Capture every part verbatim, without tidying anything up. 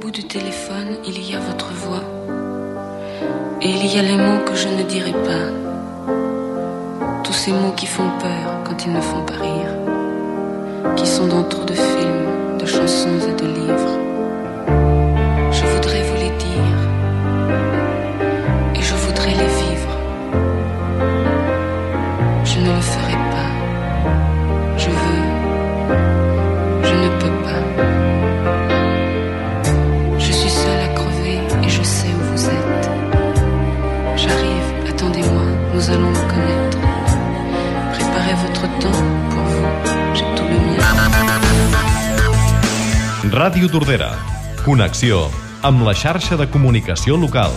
bout du téléphone, il y a votre voix. Et il y a les mots que je ne dirai pas. Tous ces mots qui font peur quand ils ne font pas rire. Qui sont dans trop de films, de chansons et de livres. Je voudrais vous les dire. Et je voudrais les vivre. Je ne le ferai pas. Je veux. Je ne peux pas. Je suis seule à crever et je sais où vous êtes. J'arrive, attendez-moi, nous allons nous connaître. Préparez votre temps pour vous, j'ai tout le mien. Ràdio Tordera. Connexió amb la xarxa de comunicació local.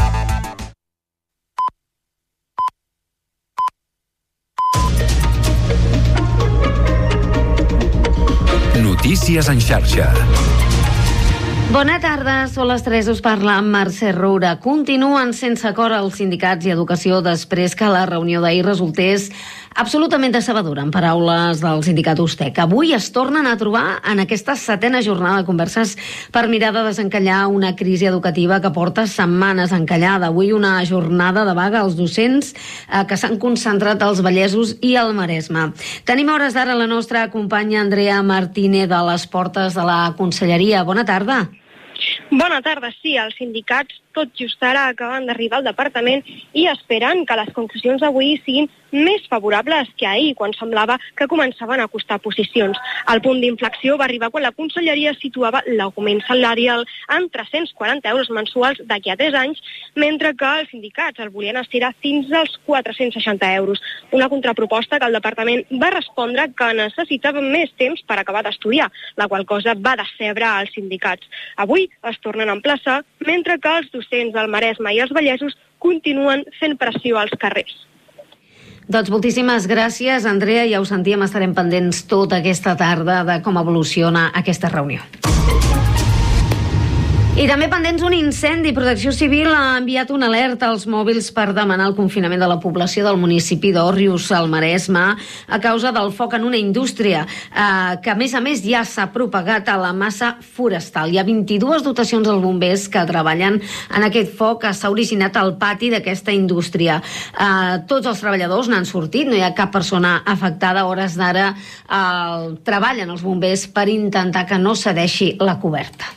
Notícies en xarxa. Bona tarda, són les tres, us parla Mercè Roura. Continuen sense acord els sindicats i educació després que la reunió d'ahir resultés absolutament decebedora, en paraules del sindicat Ustec. Avui es tornen a trobar en aquesta setena jornada de converses per mirar de desencallar una crisi educativa que porta setmanes encallada. Avui una jornada de vaga als docents eh, que s'han concentrat als Vallesos i al Maresme. Tenim a hores d'ara la nostra companya Andrea Martínez a les portes de la Conselleria. Bona tarda. Bona tarda, sí, els sindicats tot just ara acaben d'arribar al departament i esperen que les conclusions d'avui siguin més favorables que ahir, quan semblava que començaven a costar posicions. El punt d'inflexió va arribar quan la Conselleria situava l'augment salarial en tres-cents quaranta euros mensuals d'aquí a tres anys, mentre que els sindicats el volien estirar fins als quatre-cents seixanta euros. Una contraproposta que el departament va respondre que necessitava més temps per acabar d'estudiar, la qual cosa va decebre als sindicats. Avui es tornen a emplaçar, mentre que els docents del Maresme i els Vallesos continuen fent pressió als carrers. Doncs moltíssimes gràcies, Andrea. Ja ho sentíem, estarem pendents tota aquesta tarda de com evoluciona aquesta reunió. I també pendents un incendi. Protecció Civil ha enviat una alerta als mòbils per demanar el confinament de la població del municipi d'Òrrius, al Maresme, a causa del foc en una indústria eh, que, a més a més, ja s'ha propagat a la massa forestal. Hi ha vint-i-dues dotacions dels bombers que treballen en aquest foc que s'ha originat al pati d'aquesta indústria. Eh, tots els treballadors n'han sortit, no hi ha cap persona afectada. A hores d'ara eh, treballen els bombers per intentar que no cedeixi la coberta.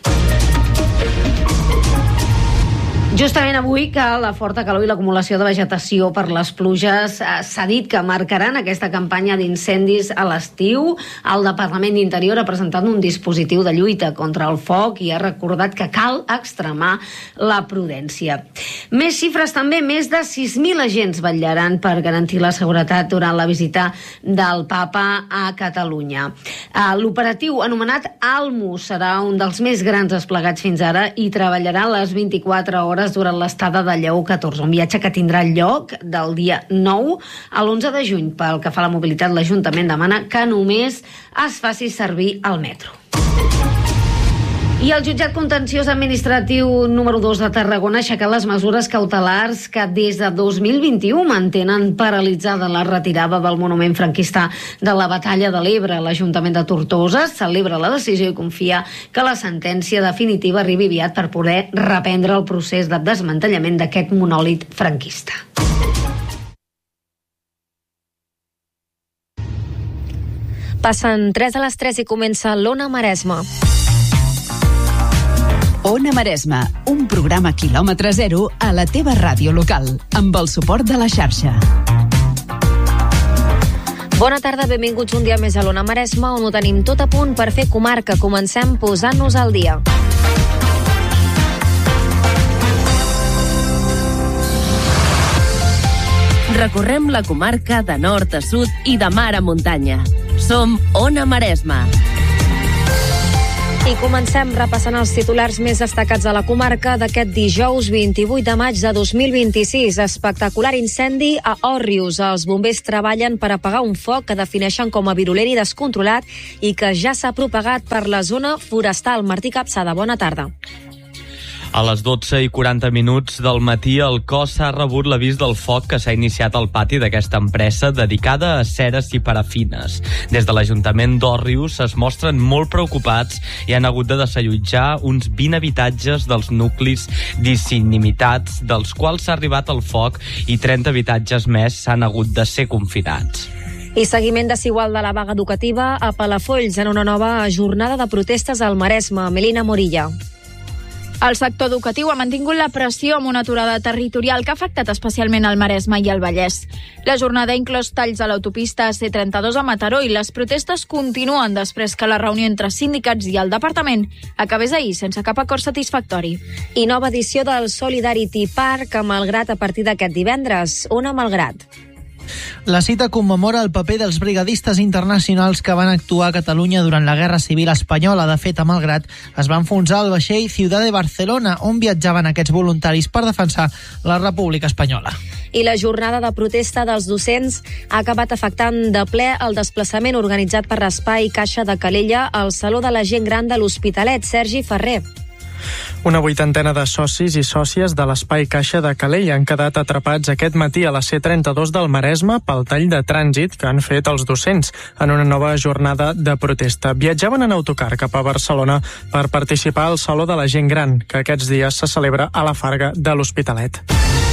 Justament avui, que la forta calor i l'acumulació de vegetació per les pluges eh, s'ha dit que marcaran aquesta campanya d'incendis a l'estiu. El Departament d'Interior ha presentat un dispositiu de lluita contra el foc i ha recordat que cal extremar la prudència. Més xifres també, més de sis mil agents vetllaran per garantir la seguretat durant la visita del Papa a Catalunya. Eh, l'operatiu anomenat Almus serà un dels més grans desplegats fins ara i treballarà les vint-i-quatre hores durant l'estada de Lleó catorze, un viatge que tindrà lloc del dia nou a l'onze de juny. Pel que fa a la mobilitat, l'Ajuntament demana que només es faci servir el metro. I el jutjat contenciós administratiu número dos de Tarragona ha aixecat les mesures cautelars que des de dos mil vint-i-u mantenen paralitzada la retirada del monument franquista de la Batalla de l'Ebre. L'Ajuntament de Tortosa celebra la decisió i confia que la sentència definitiva arribi aviat per poder reprendre el procés de desmantellament d'aquest monòlit franquista. Passen tres a les tres i comença l'Ona Maresme. Ona Maresme, un programa quilòmetre zero a la teva ràdio local, amb el suport de la xarxa. Bona tarda, benvinguts un dia més a l'Ona Maresme, on ho tenim tot a punt per fer comarca. Comencem posant-nos al dia. Recorrem la comarca de nord a sud i de mar a muntanya. Som Ona Maresme. I comencem repassant els titulars més destacats de la comarca d'aquest dijous vint-i-vuit de maig de dos mil vint-i-sis. Espectacular incendi a Òrrius. Els bombers treballen per apagar un foc que defineixen com a virulent i descontrolat i que ja s'ha propagat per la zona forestal. Martí Capçada, bona tarda. A les dotze i quaranta minuts del matí, el cos ha rebut l'avís del foc que s'ha iniciat al pati d'aquesta empresa dedicada a ceres i parafines. Des de l'Ajuntament d'Òrrius es mostren molt preocupats i han hagut de desallotjar uns vint habitatges dels nuclis dissinimitats, dels quals s'ha arribat el foc, i trenta habitatges més s'han hagut de ser confinats. I seguiment desigual de la vaga educativa a Palafolls en una nova jornada de protestes al Maresme. Melina Morilla. El sector educatiu ha mantingut la pressió amb una aturada territorial que ha afectat especialment el Maresme i el Vallès. La jornada ha inclòs talls a l'autopista C trenta-dos a Mataró i les protestes continuen després que la reunió entre sindicats i el departament acabés ahir sense cap acord satisfactori. I nova edició del Solidarity Park a Malgrat a partir d'aquest divendres. Ona Malgrat. La cita commemora el paper dels brigadistes internacionals que van actuar a Catalunya durant la Guerra Civil Espanyola. De fet, a Malgrat es va enfonsar el vaixell Ciudad de Barcelona, on viatjaven aquests voluntaris per defensar la República Espanyola. I la jornada de protesta dels docents ha acabat afectant de ple el desplaçament organitzat per l'Espai Caixa de Calella al Saló de la Gent Gran de l'Hospitalet. Sergi Ferrer. Una vuitantena de socis i sòcies de l'Espai Caixa de Calella han quedat atrapats aquest matí a la C trenta-dos del Maresme pel tall de trànsit que han fet els docents en una nova jornada de protesta. Viatjaven en autocar cap a Barcelona per participar al Saló de la Gent Gran, que aquests dies se celebra a la Farga de l'Hospitalet.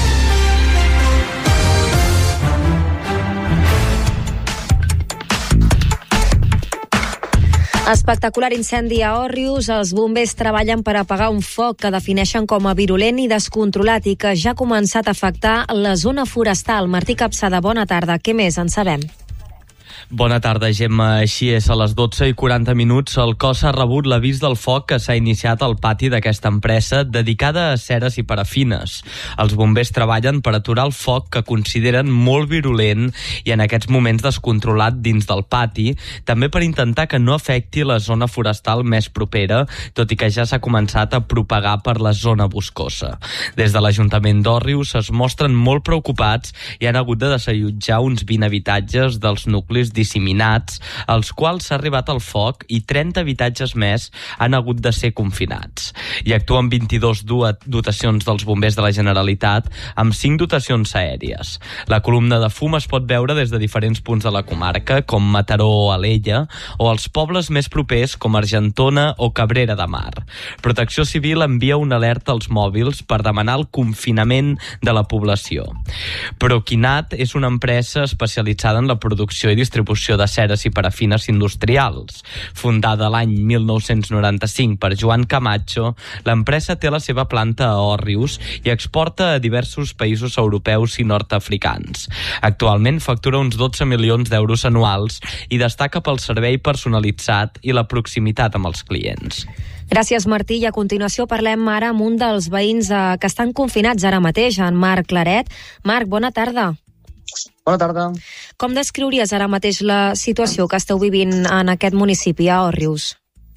Espectacular incendi a Òrrius. Els bombers treballen per apagar un foc que defineixen com a virulent i descontrolat i que ja ha començat a afectar la zona forestal. Martí Capçada, bona tarda. Què més en sabem? Bona tarda, Gemma. Així és, a les dotze i quaranta minuts el cos ha rebut l'avís del foc que s'ha iniciat al pati d'aquesta empresa dedicada a ceres i parafines. Els bombers treballen per aturar el foc que consideren molt virulent i en aquests moments descontrolat dins del pati, també per intentar que no afecti la zona forestal més propera, tot i que ja s'ha començat a propagar per la zona boscosa. Des de l'Ajuntament d'Òrrius es mostren molt preocupats i han hagut de desallotjar uns vint habitatges dels nuclis disseminats, als quals s'ha arribat el foc, i trenta habitatges més han hagut de ser confinats. Hi actuen vint-i-dos dotacions dels bombers de la Generalitat, amb cinc dotacions aèries. La columna de fum es pot veure des de diferents punts de la comarca, com Mataró o Alella, o els pobles més propers, com Argentona o Cabrera de Mar. Protecció Civil envia una alerta als mòbils per demanar el confinament de la població. Proquinat és una empresa especialitzada en la producció i distribució de ceres i parafines industrials. Fundada l'any mil nou-cents noranta-cinc per Joan Camacho, l'empresa té la seva planta a Òrrius i exporta a diversos països europeus i nord-africans. Actualment factura uns dotze milions d'euros anuals i destaca pel servei personalitzat i la proximitat amb els clients. Gràcies, Martí. I a continuació parlem ara amb un dels veïns eh, que estan confinats ara mateix, en Marc Claret. Marc, bona tarda. Bona tarda. Com descriuries ara mateix la situació que esteu vivint en aquest municipi, a Òrrius?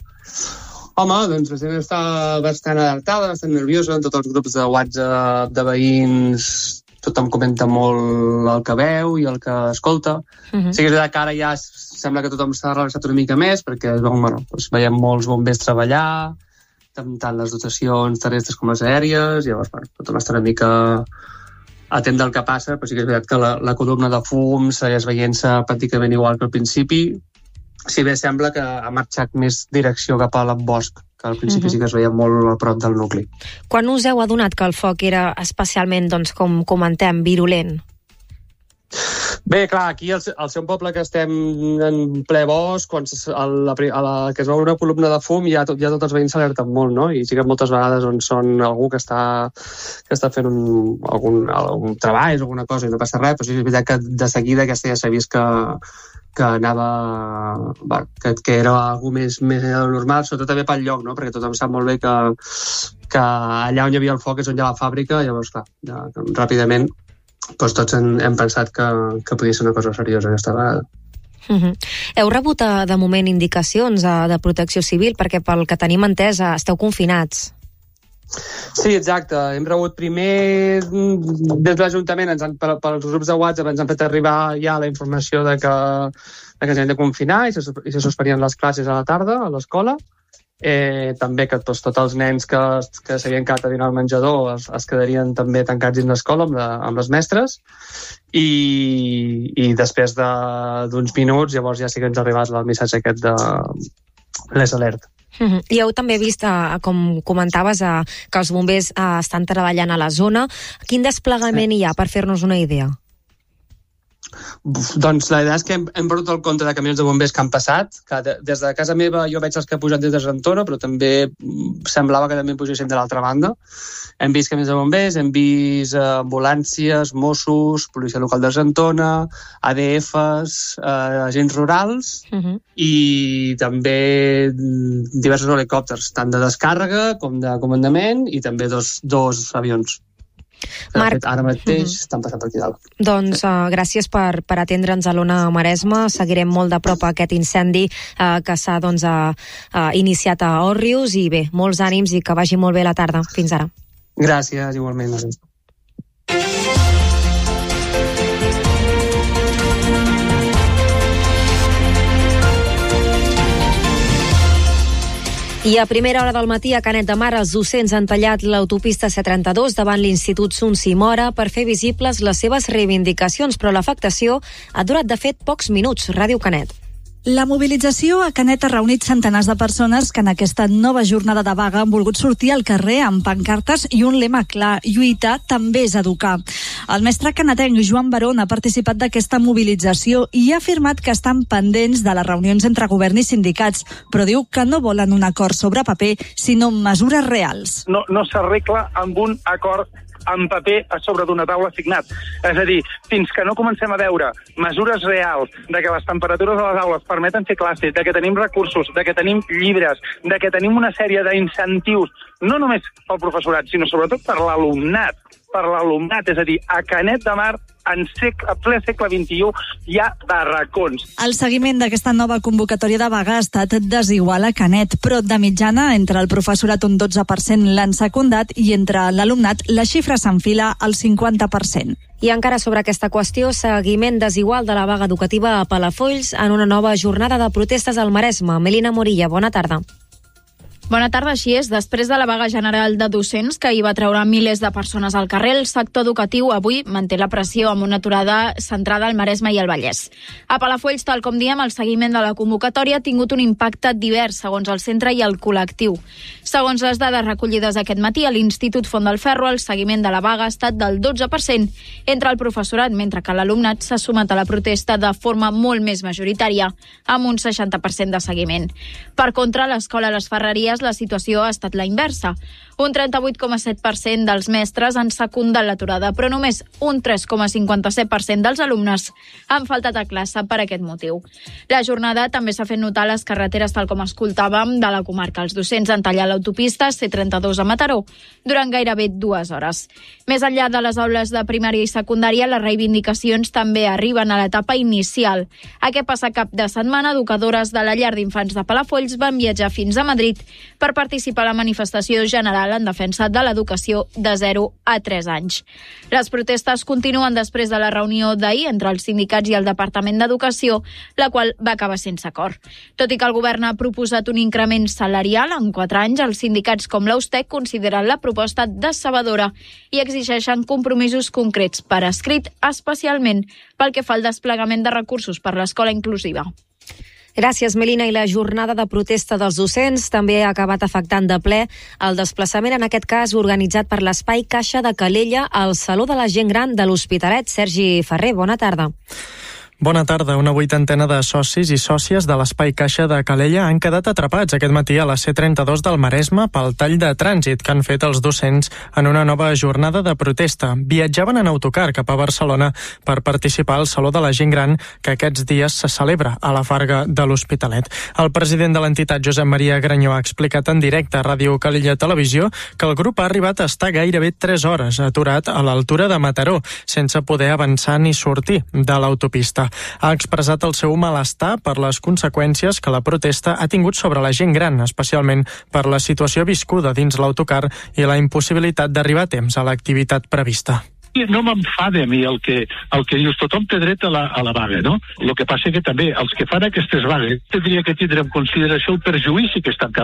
Home, doncs la gent està bastant alertada, bastant nerviosa, en tots els grups de WhatsApp de veïns, tothom comenta molt el que veu i el que escolta. Uh-huh. Sí que és veritat que ara ja sembla que tothom s'ha relaxat una mica més, perquè bueno, doncs veiem molts bombers treballar, tant les dotacions terrestres com les aèries, llavors bueno, tothom està una mica atent del que passa, però sí que és veritat que la, la columna de fum segueix veient-se pràcticament igual que al principi, si bé sembla que ha marxat més direcció cap al bosc, que al principi uh-huh. sí que es veia molt a prop del nucli. Quan us heu adonat que el foc era especialment, doncs, com comentem, virulent? Bé, clar, aquí al, al ser un poble que estem en ple bosc, quan a la, a la, que es veu una columna de fum, ja, tot, ja tots els veïns s'alerten molt, no? I sí que moltes vegades on són algú que està, que està fent un, algun, algun treball o alguna cosa i no passa res, però sí que és veritat que de seguida aquesta ja s'ha vist que, que anava, va, que, que era algú més, més normal, sobretot també pel lloc, no? Perquè tothom sap molt bé que, que allà on hi havia el foc és on hi ha la fàbrica, llavors, clar, ja, ràpidament doncs tots hem, hem pensat que, que podia ser una cosa seriosa aquesta vegada. Uh-huh. Heu rebut de moment indicacions de protecció civil perquè pel que tenim entès esteu confinats? Sí, exacte. Hem rebut primer des de l'Ajuntament, ens han, pels grups de WhatsApp ens han fet arribar ja la informació de que, de que ens hem de confinar i se, i se suspenien les classes a la tarda a l'escola. eh, també que tots, tots els nens que, que s'havien quedat a dinar al menjador es, es quedarien també tancats dins l'escola amb, la, amb les mestres, i, i després d'uns minuts llavors ja sí que ens ha arribat el missatge aquest de les alert. Mm-hmm. I heu també vist, eh, com comentaves, eh, que els bombers eh, estan treballant a la zona. Quin desplegament sí. hi ha, per fer-nos una idea? Uf, doncs la idea és que hem, hem perdut el compte de camions de bombers que han passat, que de, des de casa meva jo veig els que pugen des de Argentona, però també semblava que també pugessin de l'altra banda. Hem vist camions de bombers, hem vist eh, ambulàncies, Mossos, policia local d'Argentona, A D Fs, eh, agents rurals, uh-huh. i també diversos helicòpters, tant de descàrrega com de comandament, i també dos, dos avions. Marc, ara mateix uh-huh. estan passant per aquí dalt. Doncs uh, gràcies per, per atendre'ns a l'Ona Maresma. Seguirem molt de prop aquest incendi uh, que s'ha doncs, uh, uh, iniciat a Òrrius, i bé, molts ànims i que vagi molt bé la tarda. Fins ara. Gràcies, igualment. I a primera hora del matí a Canet de Mar els docents han tallat l'autopista C trenta-dos davant l'Institut Sunsi Mora per fer visibles les seves reivindicacions, però l'afectació ha durat de fet pocs minuts. Ràdio Canet. La mobilització a Canet ha reunit centenars de persones que en aquesta nova jornada de vaga han volgut sortir al carrer amb pancartes i un lema clar: lluitar també és educar. El mestre canetenc Joan Barón ha participat d'aquesta mobilització i ha afirmat que estan pendents de les reunions entre govern i sindicats, però diu que no volen un acord sobre paper, sinó mesures reals. No, no s'arregla amb un acord en paper a sobre d'una taula signat. És a dir, fins que no comencem a veure mesures reals de que les temperatures de les aules permeten fer classe, de que tenim recursos, de que tenim llibres, de que tenim una sèrie d'incentius, no només pel professorat, sinó sobretot per l'alumnat, per l'alumnat, és a dir, a Canet de Mar, en sec, a ple segle vint-i-u, hi ha barracons. El seguiment d'aquesta nova convocatòria de vaga ha estat desigual a Canet, però de mitjana, entre el professorat un dotze per cent l'han secundat i entre l'alumnat la xifra s'enfila al cinquanta per cent. I encara sobre aquesta qüestió, seguiment desigual de la vaga educativa a Palafolls en una nova jornada de protestes al Maresme. Melina Morilla, bona tarda. Bona tarda, així és. Després de la vaga general de docents que hi va treure milers de persones al carrer, el sector educatiu avui manté la pressió amb una aturada centrada al Maresme i al Vallès. A Palafolls, tal com diem, el seguiment de la convocatòria ha tingut un impacte divers segons el centre i el col·lectiu. Segons les dades recollides aquest matí a l'Institut Font del Ferro, el seguiment de la vaga ha estat del dotze per cent entre el professorat, mentre que l'alumnat s'ha sumat a la protesta de forma molt més majoritària, amb un seixanta per cent de seguiment. Per contra, a l'escola Les Ferreries la situació ha estat la inversa. Un trenta-vuit coma set per cent dels mestres han secundat l'aturada, però només un tres coma cinquanta-set per cent dels alumnes han faltat a classe per aquest motiu. La jornada també s'ha fet notar a les carreteres, tal com escoltàvem, de la comarca. Els docents han tallat l'autopista C trenta-dos a Mataró durant gairebé dues hores. Més enllà de les aules de primària i secundària, les reivindicacions també arriben a l'etapa inicial. Aquest passat cap de setmana, educadores de la llar d'infants de Palafolls van viatjar fins a Madrid per participar a la manifestació general en defensa de l'educació de zero a tres anys. Les protestes continuen després de la reunió d'ahir entre els sindicats i el Departament d'Educació, la qual va acabar sense acord. Tot i que el govern ha proposat un increment salarial en quatre anys, els sindicats com l'Austec consideren la proposta decebedora i exigeixen compromisos concrets per escrit, especialment pel que fa al desplegament de recursos per l'escola inclusiva. Gràcies, Melina. I la jornada de protesta dels docents també ha acabat afectant de ple el desplaçament, en aquest cas organitzat per l'Espai Caixa de Calella al Saló de la Gent Gran de l'Hospitalet. Sergi Ferrer, bona tarda. Bona tarda. Una vuitantena de socis i sòcies de l'Espai Caixa de Calella han quedat atrapats aquest matí a la C trenta-dos del Maresme pel tall de trànsit que han fet els docents en una nova jornada de protesta. Viatjaven en autocar cap a Barcelona per participar al Saló de la Gent Gran que aquests dies se celebra a la Farga de l'Hospitalet. El president de l'entitat, Josep Maria Granyó, ha explicat en directe a Ràdio Calella Televisió que el grup ha arribat a estar gairebé tres hores aturat a l'altura de Mataró, sense poder avançar ni sortir de l'autopista. Ha expressat el seu malestar per les conseqüències que la protesta ha tingut sobre la gent gran, especialment per la situació viscuda dins l'autocar i la impossibilitat d'arribar a temps a l'activitat prevista. No m'enfada a mi el que, el que dius, tothom té dret a la, a la vaga, no? El que passa que també els que fan aquestes vagues tindria que tindre en consideració el perjuïci que estan